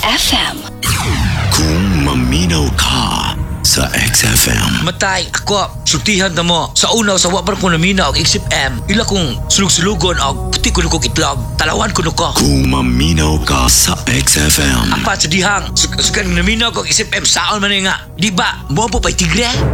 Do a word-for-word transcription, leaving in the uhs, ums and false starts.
F M. Kung maminaw ka sa X F M. Matay, ako, sultihan na mo. Sa unaw, sa wabar ko namina og X F M. Ila kong sulug-sulugon og puti ko kong itlog. Talawan ko ko. Kung maminaw ka sa X F M. Apat sa dihang. Sukan namina ko og X F M. Saon man nga. Di ba? Mo po pa'y tigre?